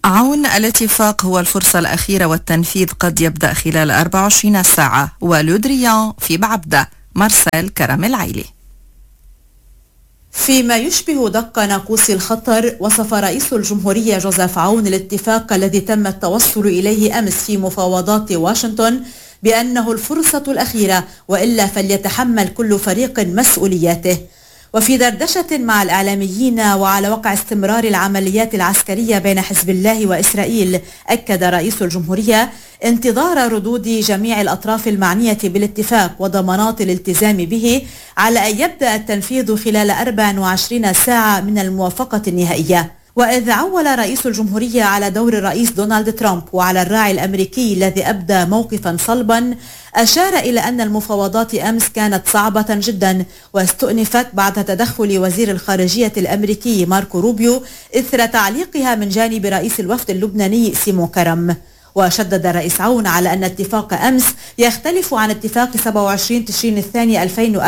عون الاتفاق هو الفرصة الأخيرة والتنفيذ قد يبدأ خلال 24 ساعة. ولودريان في بعبدة. مارسيل كرم العيلي. فيما يشبه دق ناقوس الخطر، وصف رئيس الجمهورية جوزيف عون الاتفاق الذي تم التوصل إليه أمس في مفاوضات واشنطن بأنه الفرصة الأخيرة، وإلا فليتحمل كل فريق مسؤولياته. وفي دردشة مع الإعلاميين وعلى وقع استمرار العمليات العسكرية بين حزب الله وإسرائيل، أكد رئيس الجمهورية انتظار ردود جميع الأطراف المعنية بالاتفاق وضمانات الالتزام به على أن يبدأ التنفيذ خلال 24 ساعة من الموافقة النهائية. وإذ عول رئيس الجمهورية على دور الرئيس دونالد ترامب وعلى الراعي الأمريكي الذي أبدى موقفا صلبا، أشار إلى أن المفاوضات أمس كانت صعبة جدا واستؤنفت بعد تدخل وزير الخارجية الأمريكي ماركو روبيو إثر تعليقها من جانب رئيس الوفد اللبناني سيمون كرم. وشدد الرئيس عون على أن اتفاق أمس يختلف عن اتفاق 27 تشرين الثاني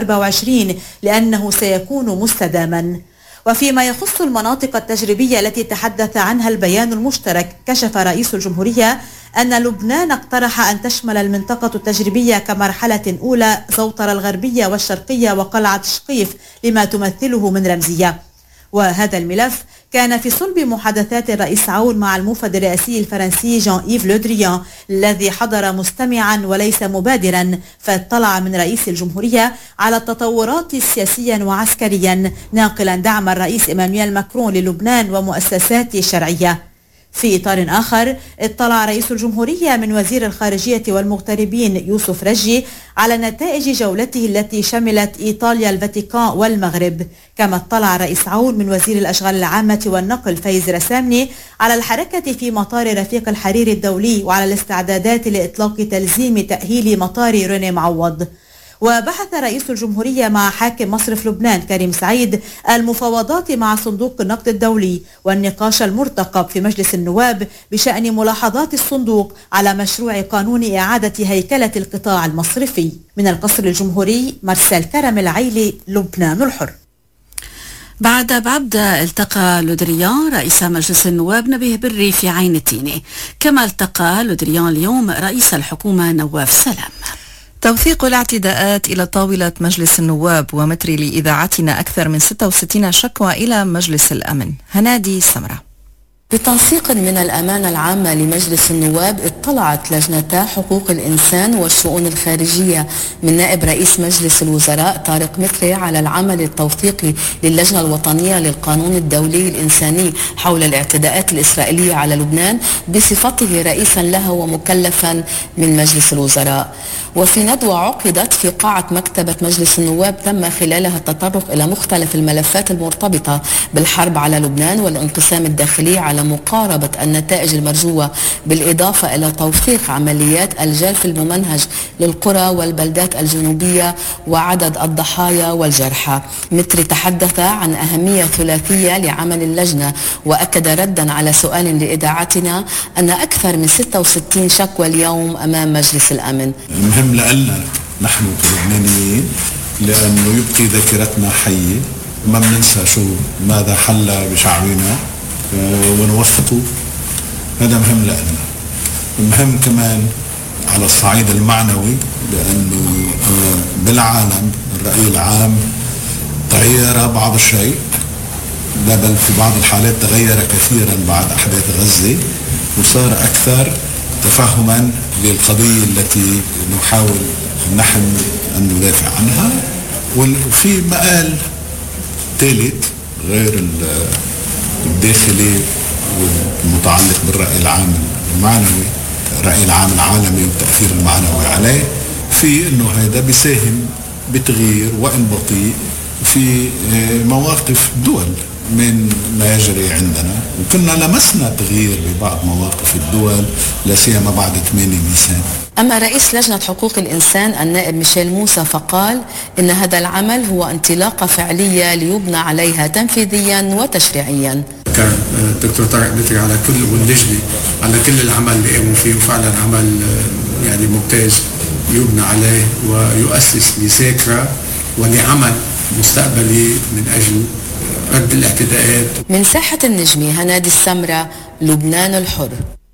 2024 لأنه سيكون مستداما. وفيما يخص المناطق التجريبية التي تحدث عنها البيان المشترك، كشف رئيس الجمهورية أن لبنان اقترح أن تشمل المنطقة التجريبية كمرحلة أولى زوطرة الغربية والشرقية وقلعة شقيف لما تمثله من رمزية. وهذا الملف كان في صلب محادثات الرئيس عون مع الموفد الرئاسي الفرنسي جان إيف لودريان الذي حضر مستمعا وليس مبادرا، فاطلع من رئيس الجمهورية على التطورات سياسيا وعسكريا، ناقلا دعم الرئيس إيمانويل ماكرون للبنان ومؤسساته الشرعية. في إطار آخر، اطلع رئيس الجمهورية من وزير الخارجية والمغتربين يوسف رجي على نتائج جولته التي شملت إيطاليا الفاتيكان والمغرب. كما اطلع رئيس عون من وزير الأشغال العامة والنقل فايز رسامني على الحركة في مطار رفيق الحريري الدولي وعلى الاستعدادات لإطلاق تلزيم تأهيل مطار روني معوض. وبحث رئيس الجمهورية مع حاكم مصرف لبنان كريم سعيد المفاوضات مع صندوق النقد الدولي والنقاش المرتقب في مجلس النواب بشأن ملاحظات الصندوق على مشروع قانون إعادة هيكلة القطاع المصرفي. من القصر الجمهوري، مارسيل كرم العيلي، لبنان الحر. بعد بعبدة التقى لودريان رئيس مجلس النواب نبيه بري في عين التيني، كما التقى لودريان اليوم رئيس الحكومة نواف سلام. توثيق الاعتداءات إلى طاولة مجلس النواب ومتر لإذاعتنا أكثر من 66 شكوى إلى مجلس الأمن. هنادي سمرة. بتنسيق من الأمانة العامة لمجلس النواب، اطلعت لجنتا حقوق الإنسان والشؤون الخارجية من نائب رئيس مجلس الوزراء طارق متري على العمل التوثيقي للجنة الوطنية للقانون الدولي الإنساني حول الاعتداءات الإسرائيلية على لبنان بصفته رئيسا لها ومكلفا من مجلس الوزراء. وفي ندوة عقدت في قاعة مكتبة مجلس النواب تم خلالها التطرق إلى مختلف الملفات المرتبطة بالحرب على لبنان والانقسام الداخلي على مقاربة النتائج المرجوة، بالإضافة إلى توثيق عمليات الجرف الممنهج للقرى والبلدات الجنوبية وعدد الضحايا والجرحى. متري تحدث عن أهمية ثلاثية لعمل اللجنة، وأكد ردا على سؤال لإذاعتنا أن أكثر من 66 شكوى اليوم أمام مجلس الأمن. مهم لنا نحن كلبنانيين لأنه يبقي ذاكرتنا حية، ما بننسى ماذا حل بشعبنا ونوثقه. هذا مهم لنا. مهم كمان على الصعيد المعنوي، لأنه بالعالم الرأي العام تغير بعض الشيء، بل في بعض الحالات تغير كثيرا بعد أحداث غزة، وصار أكثر تفهما للقضية التي نحاول نحن أن ندافع عنها. وفي مقال ثالث غير الداخلي والمتعلق بالرأي العام المعنوي، الرأي العام العالمي والتأثير المعنوي عليه، في أنه هذا بيساهم بتغيير وإن بطيء في مواقف دول من ما يجري عندنا، وكنا لمسنا تغيير ببعض مواقف الدول لا سيما بعد 8 نيسان. أما رئيس لجنة حقوق الإنسان النائب ميشيل موسى فقال إن هذا العمل هو انطلاقة فعلية ليبنى عليها تنفيذيا وتشريعيا. كان الدكتور طارق متري على كل واللجنة على كل العمل اللي قاموا فيه، وفعلا عمل يعني ممتاز يبنى عليه ويؤسس لذاكرة ولعمل مستقبلي من أجل رد الاعتداءات. من ساحة النجمة، هنادي السمرة، لبنان الحر.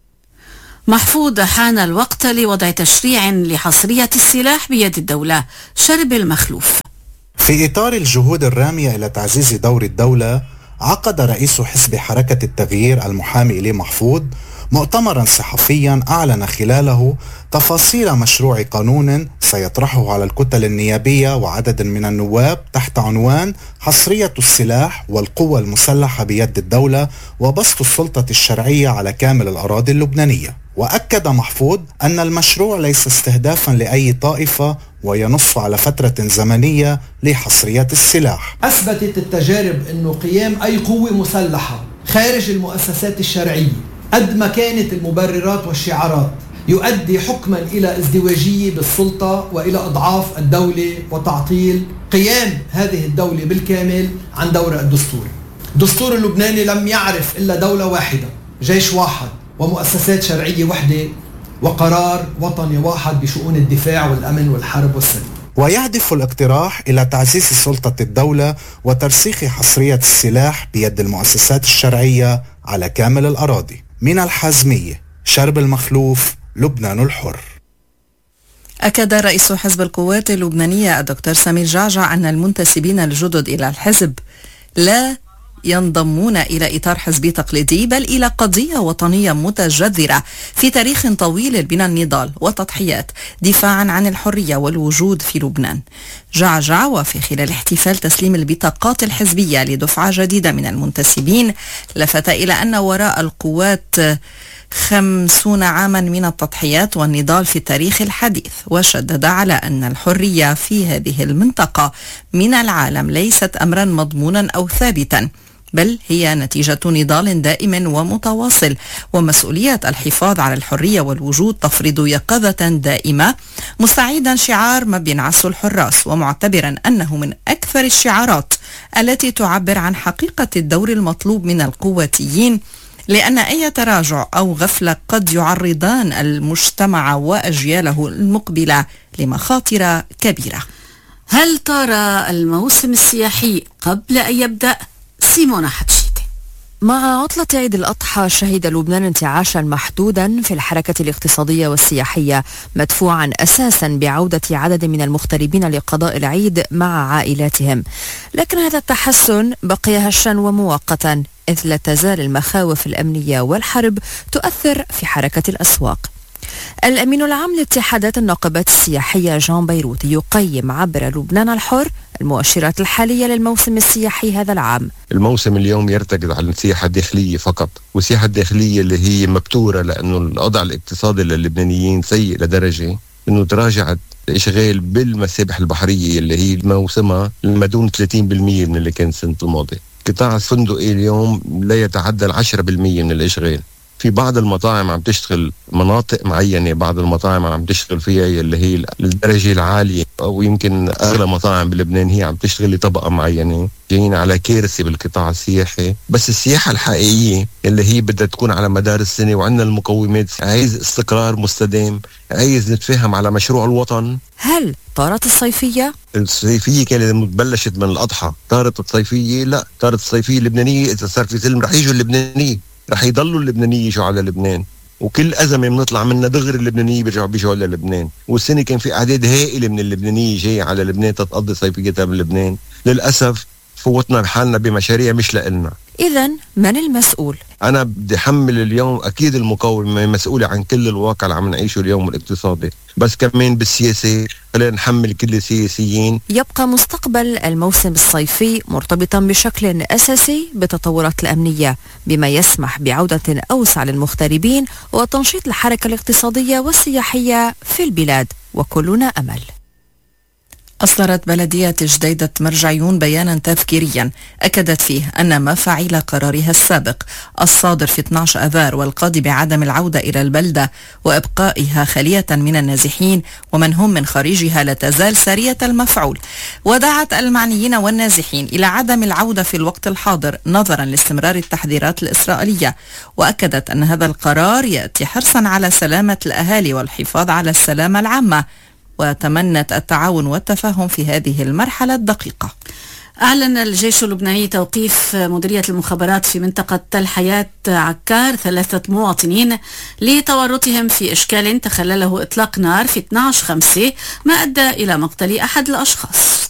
محفوظ، حان الوقت لوضع تشريع لحصرية السلاح بيد الدولة. شرب المخلوف. في إطار الجهود الرامية إلى تعزيز دور الدولة، عقد رئيس حزب حركة التغيير المحامي إليه محفوظ مؤتمرا صحفيا أعلن خلاله تفاصيل مشروع قانون سيطرحه على الكتل النيابية وعدد من النواب تحت عنوان حصرية السلاح والقوة المسلحة بيد الدولة وبسط السلطة الشرعية على كامل الأراضي اللبنانية. وأكد محفوظ أن المشروع ليس استهدافا لأي طائفة وينص على فترة زمنية لحصرية السلاح. أثبتت التجارب أنه قيام أي قوة مسلحة خارج المؤسسات الشرعية قد ما كانت المبررات والشعارات يؤدي حكما إلى ازدواجية بالسلطة وإلى أضعاف الدولة وتعطيل قيام هذه الدولة بالكامل عن دورها الدستوري. الدستور اللبناني لم يعرف إلا دولة واحدة، جيش واحد، ومؤسسات شرعية وحدة، وقرار وطني واحد بشؤون الدفاع والأمن والحرب والسلم. ويهدف الاقتراح إلى تعزيز سلطة الدولة وترسيخ حصرية السلاح بيد المؤسسات الشرعية على كامل الأراضي. من الحازمية، شرب المخلوف، لبنان الحر. أكد رئيس حزب القوات اللبنانية الدكتور سمير جعجع أن المنتسبين الجدد إلى الحزب لا ينضمون إلى إطار حزبي تقليدي، بل إلى قضية وطنية متجذرة في تاريخ طويل من النضال والتضحيات دفاعا عن الحرية والوجود في لبنان. جعجع وفي خلال احتفال تسليم البطاقات الحزبية لدفعة جديدة من المنتسبين لفت إلى أن وراء القوات 50 عاما من التضحيات والنضال في التاريخ الحديث، وشدد على أن الحرية في هذه المنطقة من العالم ليست أمرا مضمونا أو ثابتا، بل هي نتيجة نضال دائم ومتواصل، ومسؤولية الحفاظ على الحرية والوجود تفرض يقظة دائمة، مستعيدا شعار ما بينعسه الحراس، ومعتبرا أنه من أكثر الشعارات التي تعبر عن حقيقة الدور المطلوب من القواتيين، لأن أي تراجع أو غفلة قد يعرضان المجتمع وأجياله المقبلة لمخاطر كبيرة. هل طار الموسم السياحي قبل أن يبدأ؟ سيمونا حتشيتي. مع عطلة عيد الأضحى شهد لبنان انتعاشا محدودا في الحركة الاقتصادية والسياحية، مدفوعا أساسا بعودة عدد من المغتربين لقضاء العيد مع عائلاتهم، لكن هذا التحسن بقي هشا ومؤقتا، إذ لا تزال المخاوف الأمنية والحرب تؤثر في حركة الأسواق. الأمين العام لاتحادات الناقبات السياحية جان بيروت يقيم عبر لبنان الحر المؤشرات الحالية للموسم السياحي هذا العام. الموسم اليوم يرتكز على السياحة الداخلية فقط، والسياحة الداخلية اللي هي مبتورة لأنه الوضع الاقتصادي للبنانيين سيء لدرجة أنه تراجعت الإشغال بالمسابح البحرية اللي هي موسمها المدون 30% من اللي كان السنة الماضية. قطاع الفندقي اليوم لا يتعدى 10% من الإشغال. في بعض المطاعم عم تشتغل مناطق معينة، بعض المطاعم عم تشتغل فيها اللي هي الدرجة العالية، أو يمكن أغلى مطاعم بلبنان هي عم تشتغل لطبقة معينة. جايين على كارثة بالقطاع السياحي. بس السياحة الحقيقية اللي هي بدها تكون على مدار السنة وعندنا المقومات، عايز استقرار مستدام، عايز نتفاهم على مشروع الوطن. هل طارت الصيفية؟ الصيفية كانت بلشت من الأضحى. طارت الصيفية؟ لا، طارت الصيفية اللبنانية. إذا صار في سلم رح يجوا اللبنانية، رح يضلوا اللبنانية يجوا على لبنان، وكل أزمة بنطلع منها دغري اللبنانية بيجوا على لبنان. والسنة كان في أعداد هائلة من اللبنانية جاية على لبنان تتقضي صيفيتها بلبنان. للأسف فوتنا بحالنا بمشاريع مش لإلنا. إذن من المسؤول؟ أنا بدي حمل اليوم أكيد المقاومة مسؤولة عن كل الواقع اللي عم نعيشه اليوم الاقتصادي، بس كمان بالسياسة خلينا نحمل كل السياسيين. يبقى مستقبل الموسم الصيفي مرتبطا بشكل أساسي بالتطورات الأمنية، بما يسمح بعودة أوسع للمغتربين وتنشيط الحركة الاقتصادية والسياحية في البلاد، وكلنا أمل. أصدرت بلدية جديدة مرجعيون بيانا تذكيريا أكدت فيه أن مفاعيل قرارها السابق الصادر في 12 آذار والقاضي بعدم العودة إلى البلدة وإبقائها خالية من النازحين ومن هم من خارجها لا تزال سارية المفعول، ودعت المعنيين والنازحين إلى عدم العودة في الوقت الحاضر نظرا لاستمرار التحذيرات الإسرائيلية، وأكدت أن هذا القرار يأتي حرصا على سلامة الأهالي والحفاظ على السلامة العامة، وتمنت التعاون والتفاهم في هذه المرحلة الدقيقة. أعلن الجيش اللبناني توقيف مديرية المخابرات في منطقة تل حياة عكار 3 مواطنين لتورطهم في إشكال تخلله إطلاق نار في 12/5 ما أدى إلى مقتل أحد الأشخاص.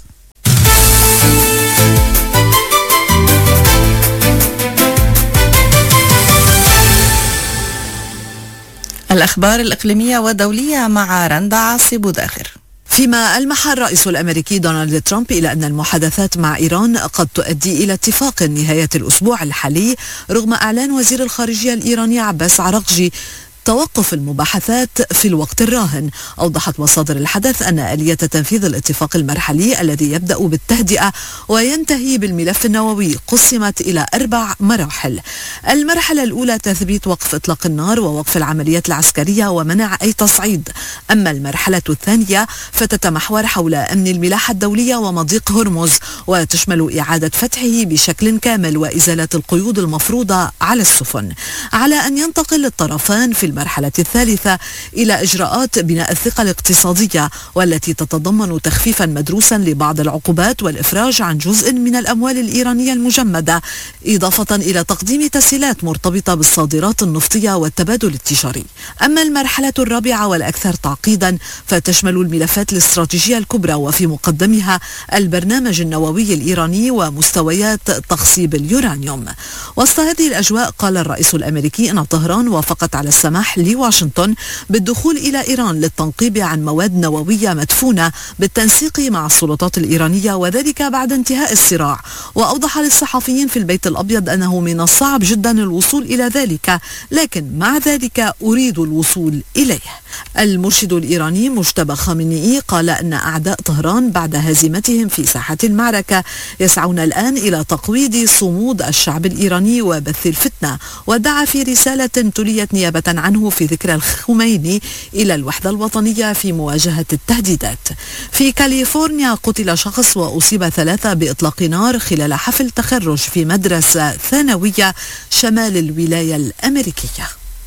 الأخبار الإقليمية والدولية مع رندا عاصي بوداخر. فيما ألمح الرئيس الأمريكي دونالد ترامب إلى أن المحادثات مع إيران قد تؤدي إلى اتفاق نهاية الأسبوع الحالي، رغم إعلان وزير الخارجية الإيراني عباس عراقجي توقف المباحثات في الوقت الراهن. أوضحت مصادر الحدث أن آلية تنفيذ الاتفاق المرحلي الذي يبدأ بالتهدئة وينتهي بالملف النووي قسمت إلى 4 مراحل. المرحلة الأولى تثبيت وقف إطلاق النار ووقف العمليات العسكرية ومنع أي تصعيد. أما المرحلة الثانية فتتمحور حول أمن الملاحة الدولية ومضيق هرمز، وتشمل إعادة فتحه بشكل كامل وإزالة القيود المفروضة على السفن، على أن ينتقل الطرفان في المرحلة الثالثة إلى إجراءات بناء الثقة الاقتصادية، والتي تتضمن تخفيفا مدروسا لبعض العقوبات والإفراج عن جزء من الأموال الإيرانية المجمدة، إضافة إلى تقديم تسهيلات مرتبطة بالصادرات النفطية والتبادل التجاري. أما المرحلة الرابعة والأكثر تعقيدا فتشمل الملفات الاستراتيجية الكبرى، وفي مقدمها البرنامج النووي الإيراني ومستويات تخصيب اليورانيوم. وسط هذه الأجواء قال الرئيس الأمريكي أن طهران وافقت على السماح لواشنطن بالدخول إلى إيران للتنقيب عن مواد نووية مدفونة بالتنسيق مع السلطات الإيرانية، وذلك بعد انتهاء الصراع. وأوضح للصحفيين في البيت الأبيض أنه من الصعب جدا الوصول إلى ذلك، لكن مع ذلك أريد الوصول إليه. المرشد الإيراني مجتبى خامنئي قال أن أعداء طهران بعد هزيمتهم في ساحة المعركة يسعون الآن إلى تقويض صمود الشعب الإيراني وبث الفتنة، ودعا في رسالة تليت نيابة عنه في ذكرى الخميني إلى الوحدة الوطنية في مواجهة التهديدات. في كاليفورنيا قتل شخص وأصيب 3 بإطلاق نار خلال حفل تخرج في مدرسة ثانوية شمال الولاية الأمريكية.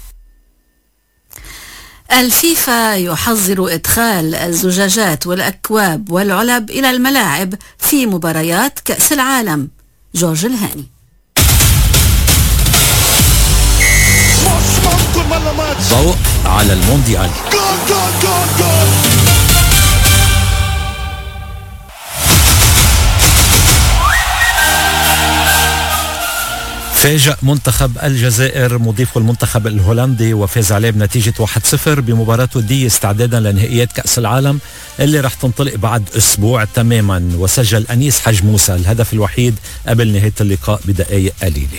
الفيفا يحظر إدخال الزجاجات والأكواب والعلب إلى الملاعب في مباريات كأس العالم. جورج الهاني. ضوء على المونديال. فاجأ منتخب الجزائر مضيف المنتخب الهولندي وفاز عليه بنتيجة 1-0 بمباراة ودية استعدادا لنهائيات كأس العالم اللي راح تنطلق بعد أسبوع تماما. وسجل أنيس حج موسى الهدف الوحيد قبل نهاية اللقاء بدقائق قليلة.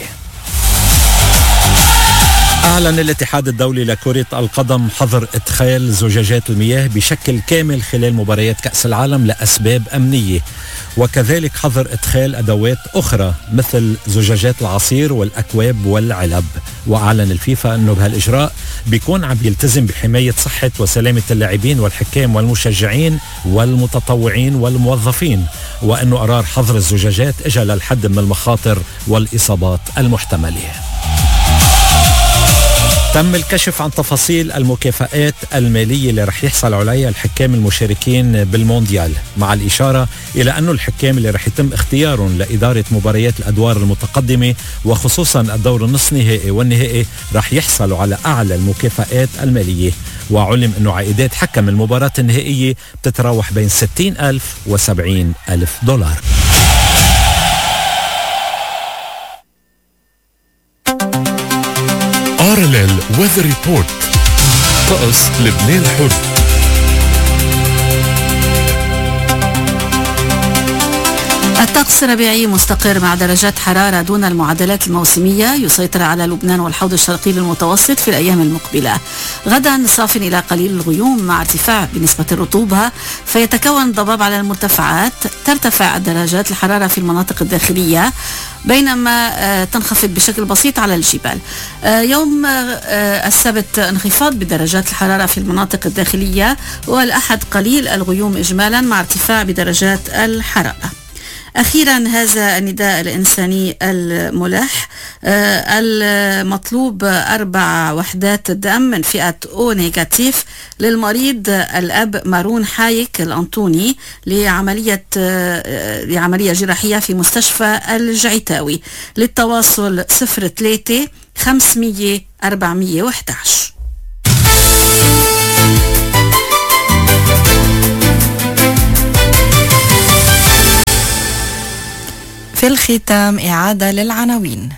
أعلن الاتحاد الدولي لكرة القدم حظر إدخال زجاجات المياه بشكل كامل خلال مباريات كأس العالم لأسباب أمنية، وكذلك حظر إدخال أدوات أخرى مثل زجاجات العصير والأكواب والعلب. وأعلن الفيفا أنه بهالإجراء بيكون عم يلتزم بحماية صحة وسلامة اللاعبين والحكام والمشجعين والمتطوعين والموظفين، وأنه قرار حظر الزجاجات إجا للحد من المخاطر والإصابات المحتملة. تم الكشف عن تفاصيل المكافآت المالية اللي رح يحصل عليها الحكام المشاركين بالمونديال، مع الإشارة إلى أنه الحكام اللي رح يتم اختيارهم لإدارة مباريات الأدوار المتقدمة وخصوصا الدور النصف نهائي والنهائي رح يحصلوا على أعلى المكافآت المالية. وعلم أنه عائدات حكم المباراة النهائية بتتراوح بين 60,000 و70,000 دولار. RLL Weather Report. طقس لبنان حر. الطقس ربيعي مستقر مع درجات حرارة دون المعدلات الموسمية يسيطر على لبنان والحوض الشرقي للمتوسط في الأيام المقبلة. غدا صاف إلى قليل الغيوم مع ارتفاع بنسبة الرطوبة فيتكون ضباب على المرتفعات. ترتفع درجات الحرارة في المناطق الداخلية بينما تنخفض بشكل بسيط على الجبال. يوم السبت انخفاض بدرجات الحرارة في المناطق الداخلية، والأحد قليل الغيوم إجمالا مع ارتفاع بدرجات الحرارة. أخيرا هذا النداء الإنساني الملح، المطلوب 4 وحدات دم من فئة أو نيجاتيف للمريض الأب مارون حايك الأنطوني لعملية جراحية في مستشفى الجعيتاوي. للتواصل 03 500 411. في الختام إعادة للعناوين.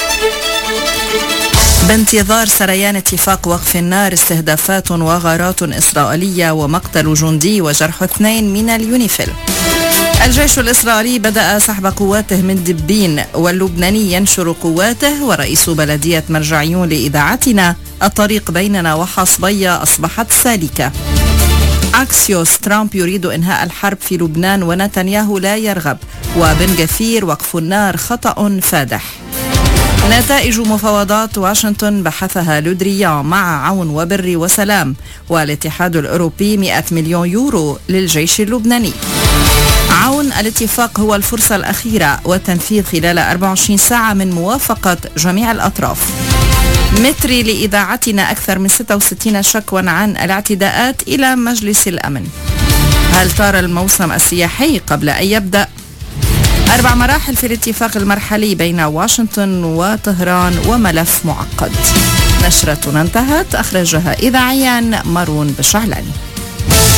بانتظار سريان اتفاق وقف النار، استهدافات وغارات إسرائيلية ومقتل جندي وجرح 2 من اليونيفيل. الجيش الإسرائيلي بدأ سحب قواته من دبين، واللبناني ينشر قواته. ورئيس بلدية مرجعيون لإذاعتنا: الطريق بيننا وحصبية أصبحت سالكة. أكسيوس: ترامب يريد إنهاء الحرب في لبنان ونتنياهو لا يرغب. وبن غفير: وقف النار خطأ فادح. نتائج مفاوضات واشنطن بحثها لودريان مع عون وبر وسلام. والاتحاد الأوروبي 100 مليون يورو للجيش اللبناني. عون: الاتفاق هو الفرصة الأخيرة والتنفيذ خلال 24 ساعة من موافقة جميع الأطراف. متري لإذاعتنا: أكثر من 66 شكوى عن الاعتداءات إلى مجلس الأمن. هل ترى الموسم السياحي قبل أن يبدأ؟ 4 مراحل في الاتفاق المرحلي بين واشنطن وطهران وملف معقد. نشرتنا انتهت، أخرجها إذاعيا مارون بشعلاني.